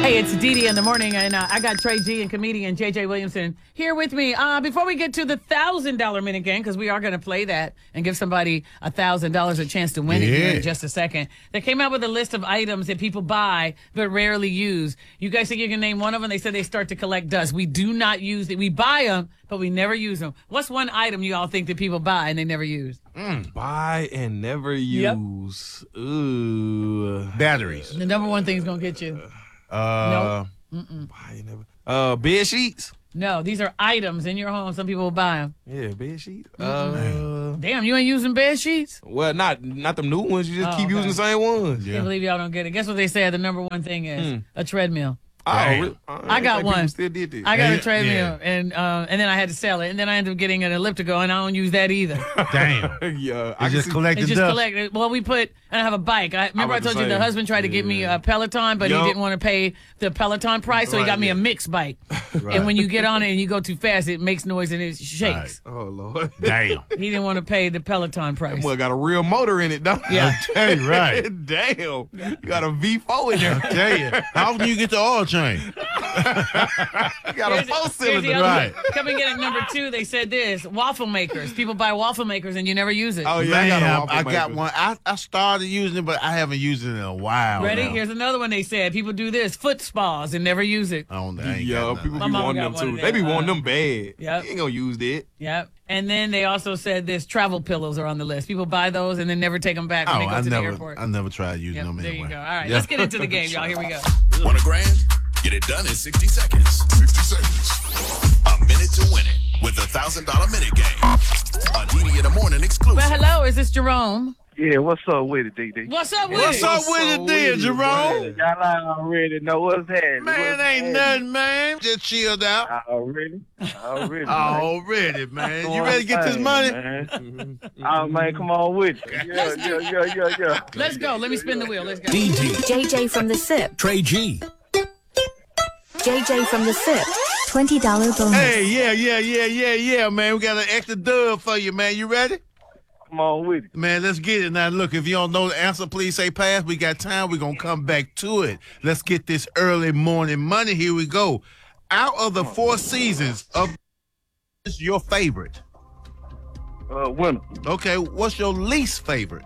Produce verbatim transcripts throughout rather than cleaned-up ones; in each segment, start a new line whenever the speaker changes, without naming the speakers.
Hey, it's Dee Dee in the morning, and uh, I got Trey G and comedian J J Williamson here with me. Uh, before we get to the one thousand dollars minute game, because we are going to play that and give somebody one thousand dollars a chance to win
yeah.
it here in just a second, they came out with a list of items that people buy but rarely use. You guys think you can name one of them? They said they start to collect dust. We do not use it. We buy them, but we never use them. What's one item you all think that people buy and they never use?
Mm, buy and never use. Yep. Ooh.
Batteries.
The number one thing is going to get you.
Uh,
nope.
Buy and never. Uh, bed sheets.
No, these are items in your home. Some people will buy them.
Yeah, bed sheets. Uh,
Damn, you ain't using bed sheets?
Well, not not them new ones. You just
Oh,
keep
okay.
using the same ones.
Can't believe y'all don't get it. Guess what they said the number one thing is?
Hmm.
A treadmill.
Oh,
Damn.
really?
I got
think
one.
people Still did this.
I got
Yeah,
a treadmill,
yeah.
and uh, and then I had to sell it, and then I ended up getting an elliptical, and I don't use that either.
Damn.
yeah,
I just
see-
collected
It's just
dust.
collected. Well, we put, and I have a bike. I remember I,
about to
told you the
say,
husband tried to get me
yeah.
a Peloton, but
Yup.
he didn't want to pay the Peloton price, so he
Right,
got me
yeah.
a mixed bike.
Right.
And when you get on it and you go too fast, it makes noise and it shakes.
Oh Lord.
Damn.
He didn't want to pay the Peloton price.
Well, got a real motor in it, don't it?
Yeah.
Hey, right.
Damn. You got a V four in there.
Tell you. How often you get the oil change?
You got a
Here's the-
four
here's the
cylinder.
other
Right.
one. Coming in at number two, they said this: waffle makers. People buy waffle makers and you never use it.
Oh yeah, I got a
Man,
waffle
I, I got
maker.
one. I, I started using it, but I haven't used it in a while.
Ready?
now.
Here's another one they said. People do this: foot spas and never use it.
I don't. I ain't
Yeah,
got
people
My
be
mama
wanting
got
them
one
too.
of
They be
them,
wanting
uh,
them bad.
Yep.
You ain't gonna use that.
Yep. And then they also said this: travel pillows are on the list. People buy those and then never take them back when
Oh,
they go
I
to
never.
the airport.
I never tried using
Yep,
them
there
anyway.
you go. All right,
Yeah.
let's get into the game, y'all. Here we go.
Want a grand? Get it done in sixty seconds. sixty seconds. A minute to win it with the one thousand dollars minute game. A D D in the morning exclusive.
Well, hello. Is this Jerome?
Yeah, what's up with it, D D?
What's up with
What's
it?
up with it, there, Jerome?
Y'all already know what's happening.
Man,
what's
ain't
happening.
nothing, man. Just chilled out.
Already? Already. man.
Already, man. You ready to get this
Fine,
money?
Man. Oh, man, come on with it. Yeah, yeah, yeah, yeah, yeah.
Let's go. Let me spin the wheel. Let's go.
D D,
J J from the S I P.
Trey G,
J J from the S I P. twenty dollars bonus.
Hey, yeah, yeah, yeah, yeah, yeah, man. We got an extra dub for you, man. You ready?
Come on with it.
Man, let's get it. Now, look, if you don't know the answer, please say pass. We got time. We're going to come back to it. Let's get this early morning money. Here we go. Out of the four seasons, of what's your favorite?
Uh, winner.
Okay, what's your least favorite?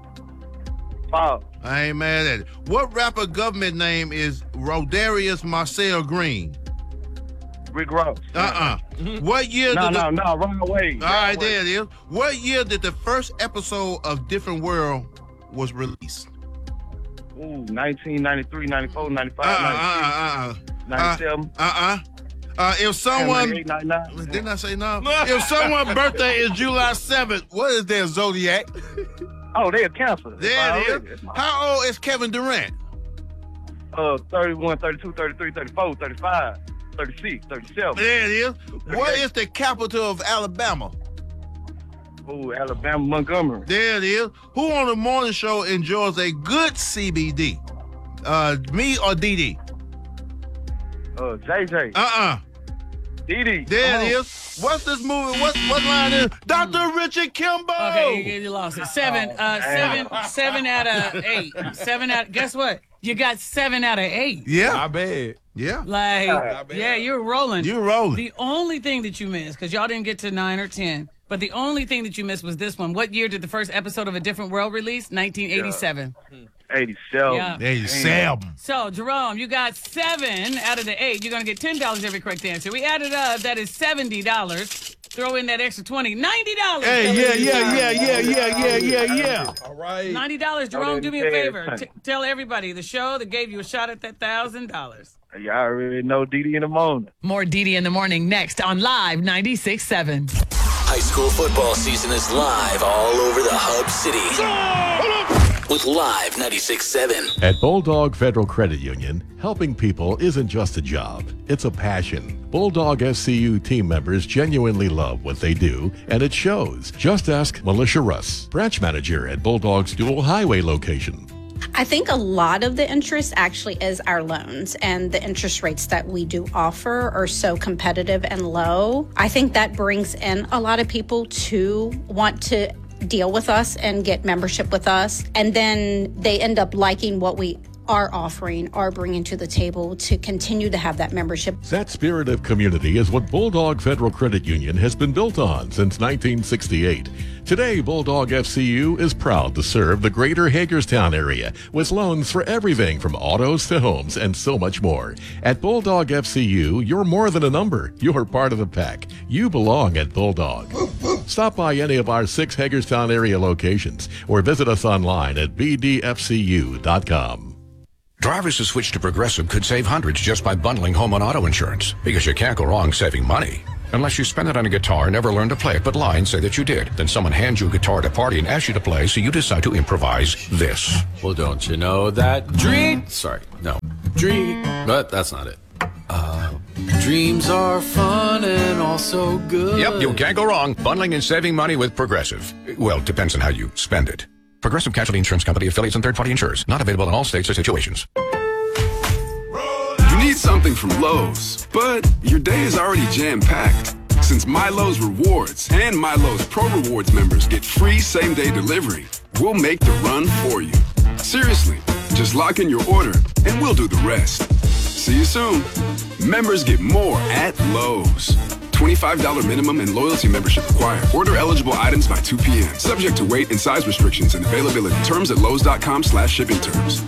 Bob.
I ain't mad at it. What rapper government name is Rodarius Marcel Green?
Rick Ross.
Uh-uh. What year
No,
did the...
no, no, wrong way.
All right, there it is. What year did the first episode of Different World was released?
Ooh, nineteen ninety-three, ninety-four,
Uh-uh,
ninety-five,
uh-uh, uh-uh.
ninety-seven,
Uh-uh. Uh, if someone...
ninety-eight, ninety-nine.
Didn't I say no? If someone's birthday is July seventh, what is their zodiac?
Oh, they're cancer.
There it is. How old is Kevin Durant?
Uh, thirty-one, thirty-two, thirty-three, thirty-four, thirty-five, thirty-six, thirty-seven.
There it is. What is the capital of Alabama?
Ooh, Alabama, Montgomery.
There it is. Who on the morning show enjoys a good C B D? Uh, me or Dee Dee?
Uh, J J.
Uh-uh.
D D.
There it is. What's this movie? What what line is? Doctor Richard Kimbo.
Okay, you, you lost it. Seven, uh, seven, seven out of eight. Seven out. Guess what? You got seven out of eight.
Yeah.
Not bad.
Yeah.
Like, yeah, you're rolling.
You're rolling.
The only thing that you missed, because y'all didn't get to nine or ten, but the only thing that you missed was this one. What year did the first episode of A Different World release? nineteen eighty-seven.
eighty-seven.
Yeah.
There you seven.
So, Jerome, you got seven out of the eight. You're going to get ten dollars every correct answer. We added up. That is seventy dollars. Throw in that extra twenty. ninety dollars.
Hey, yeah, yeah, yeah, yeah, yeah, yeah, yeah, yeah.
All right.
ninety dollars. Jerome, do me a favor. T- tell everybody the show that gave you a shot at that one thousand dollars.
Y'all already know D D in the morning.
More D D in the morning next on Live ninety-six point seven.
High school football season is live all over the Hub City. With Live ninety-six point seven.
At Bulldog Federal Credit Union, helping people isn't just a job, it's a passion. Bulldog S C U team members genuinely love what they do, and it shows. Just ask Militia Russ, branch manager at Bulldog's dual highway location.
I think a lot of the interest actually is our loans, and the interest rates that we do offer are so competitive and low. I think that brings in a lot of people to want to deal with us and get membership with us, and then they end up liking what we are offering, are bringing to the table to continue to have that membership.
That spirit of community is what Bulldog Federal Credit Union has been built on since nineteen sixty-eight. Today, Bulldog F C U is proud to serve the greater Hagerstown area with loans for everything from autos to homes and so much more. At Bulldog F C U, you're more than a number. You're part of the pack. You belong at Bulldog. Stop by any of our six Hagerstown area locations or visit us online at b d f c u dot com.
Drivers who switch to Progressive could save hundreds just by bundling home and auto insurance, because you can't go wrong saving money. Unless you spend it on a guitar and never learn to play it, but lie and say that you did. Then someone hands you a guitar at a party and asks you to play, so you decide to improvise this.
Well, don't you know that dream... Sorry, no. Dream... But that's not it. Uh, dreams are fun and also good.
Yep, you can't go wrong bundling and saving money with Progressive. Well, it depends on how you spend it. Progressive Casualty Insurance Company, affiliates, and third-party insurers. Not available in all states or situations.
You need something from Lowe's, but your day is already jam-packed. Since MyLowe's Rewards and MyLowe's Pro Rewards members get free same-day delivery, we'll make the run for you. Seriously, just lock in your order, and we'll do the rest. See you soon. Members get more at Lowe's. twenty-five dollars minimum and loyalty membership required. Order eligible items by two p.m. Subject to weight and size restrictions and availability. Terms at lowes.com slash shipping terms.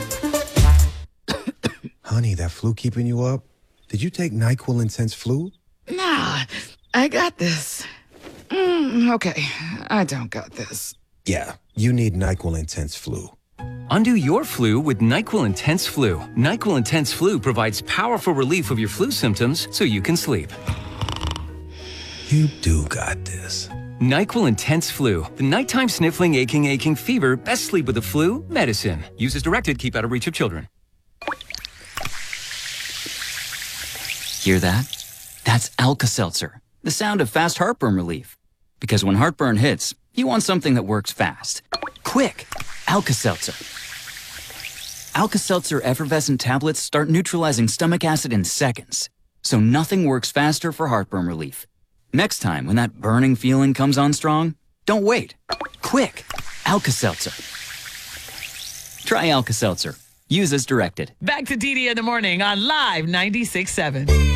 Honey, that flu keeping you up? Did you take NyQuil Intense Flu?
Nah, I got this. Mm, okay, I don't got this.
Yeah, you need NyQuil Intense Flu.
Undo your flu with NyQuil Intense Flu. NyQuil Intense Flu provides powerful relief of your flu symptoms so you can sleep.
You do got this.
NyQuil Intense Flu. The nighttime sniffling, aching, aching fever. Best sleep with the flu medicine. Use as directed. Keep out of reach of children.
Hear that? That's Alka-Seltzer, the sound of fast heartburn relief. Because when heartburn hits, you want something that works fast. Quick! Alka-Seltzer. Alka-Seltzer effervescent tablets start neutralizing stomach acid in seconds. So nothing works faster for heartburn relief. Next time, when that burning feeling comes on strong, don't wait. Quick! Alka-Seltzer. Try Alka-Seltzer. Use as directed.
Back to D D in the morning on Live ninety-six point seven.